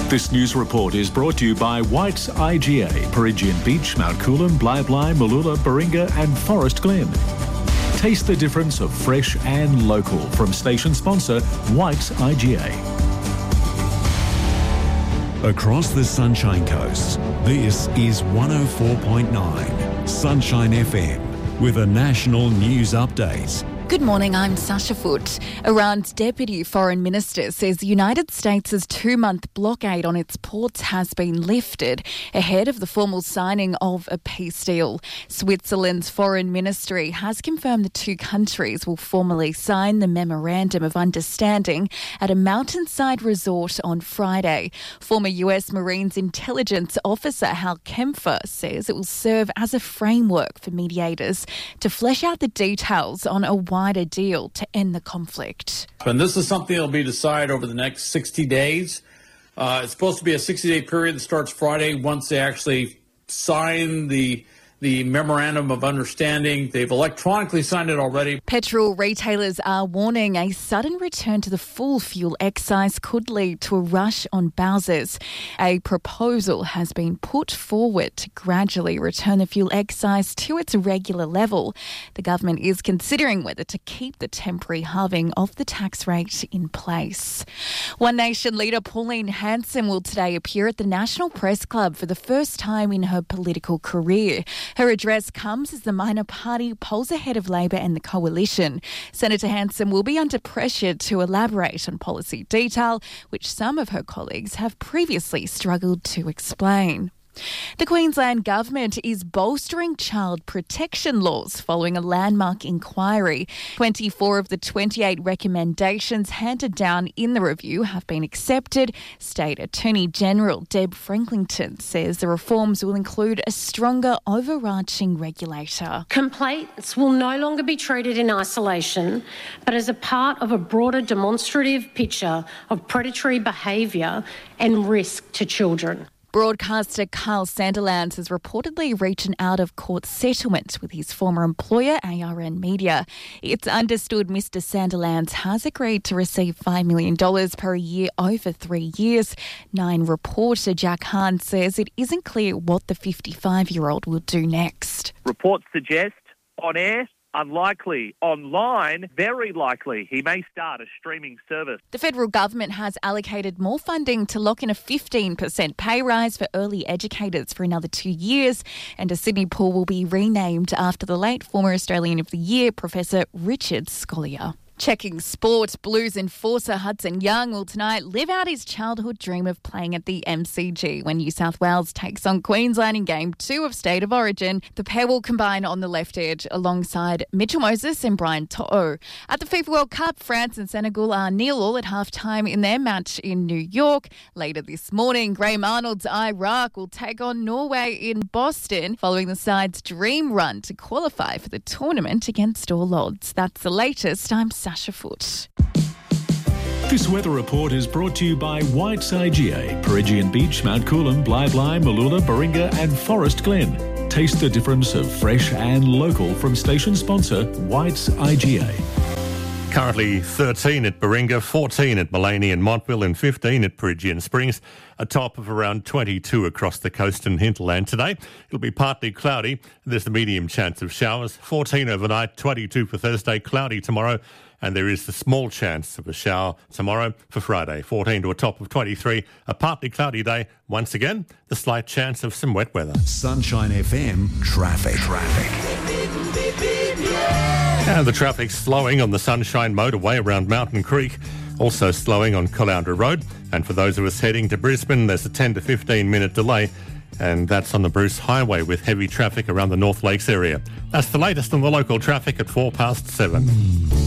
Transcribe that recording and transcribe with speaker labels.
Speaker 1: This news report is brought to you by White's IGA, Perigian Beach, Mount Coolum, Blyblye, Mooloolah, Baringa and Forest Glen. Taste the difference of fresh and local from station sponsor White's IGA.
Speaker 2: Across the Sunshine Coast, this is 104.9 Sunshine FM with a national news update.
Speaker 3: Good morning, I'm Sasha Foote. Iran's Deputy Foreign Minister says the United States' 2-month blockade on its ports has been lifted ahead of the formal signing of a peace deal. Switzerland's Foreign Ministry has confirmed the two countries will formally sign the Memorandum of Understanding at a mountainside resort on Friday. Former US Marines Intelligence Officer Hal Kempfer says it will serve as a framework for mediators to flesh out the details on a wider deal to end the conflict.
Speaker 4: And this is something that will be decided over the next 60 days. It's supposed to be a 60-day period that starts Friday once they actually sign the Memorandum of Understanding. They've electronically signed it already.
Speaker 3: Petrol retailers are warning a sudden return to the full fuel excise could lead to a rush on Bowsers. A proposal has been put forward to gradually return the fuel excise to its regular level. The government is considering whether to keep the temporary halving of the tax rate in place. One Nation leader Pauline Hanson will today appear at the National Press Club for the first time in her political career. Her address comes as the minor party polls ahead of Labor and the Coalition. Senator Hanson will be under pressure to elaborate on policy detail, which some of her colleagues have previously struggled to explain. The Queensland Government is bolstering child protection laws following a landmark inquiry. 24 of the 28 recommendations handed down in the review have been accepted. State Attorney General Deb Franklington says the reforms will include a stronger overarching regulator.
Speaker 5: Complaints will no longer be treated in isolation, but as a part of a broader demonstrative picture of predatory behaviour and risk to children.
Speaker 3: Broadcaster Carl Sandilands has reportedly reached an out-of-court settlement with his former employer, ARN Media. It's understood Mr Sandilands has agreed to receive $5 million per year over 3 years. Nine reporter Jack Hahn says it isn't clear what the 55-year-old will do next.
Speaker 6: Reports suggest on air, unlikely. Online, very likely. He may start a streaming service.
Speaker 3: The federal government has allocated more funding to lock in a 15% pay rise for early educators for another 2 years, and a Sydney pool will be renamed after the late former Australian of the Year, Professor Richard Scolyer. Checking sport, Blues enforcer Hudson Young will tonight live out his childhood dream of playing at the MCG when New South Wales takes on Queensland in Game 2 of State of Origin. The pair will combine on the left edge alongside Mitchell Moses and Brian To'o. At the FIFA World Cup, France and Senegal are 0-0 at half-time in their match in New York. Later this morning, Graham Arnold's Iraq will take on Norway in Boston following the side's dream run to qualify for the tournament against all odds. That's the latest. I'm Sasha Foote.
Speaker 1: This weather report is brought to you by White's IGA, Perigian Beach, Mount Coolum, Blyblye, Mooloolah, Baringa and Forest Glen. Taste the difference of fresh and local from station sponsor White's IGA.
Speaker 7: Currently 13 at Baringa, 14 at Maleny and Montville and 15 at Perigian Springs. A top of around 22 across the coast and hinterland today. It'll be partly cloudy. There's a medium chance of showers. 14 overnight, 22 for Thursday, cloudy tomorrow. And there is the small chance of a shower tomorrow for Friday. 14 to a top of 23. A partly cloudy day. Once again, the slight chance of some wet weather.
Speaker 2: Sunshine FM traffic.
Speaker 7: And the traffic's slowing on the Sunshine motorway around Mountain Creek. Also slowing on Caloundra Road. And for those of us heading to Brisbane, there's a 10 to 15 minute delay. And that's on the Bruce Highway with heavy traffic around the North Lakes area. That's the latest on the local traffic at 7:04.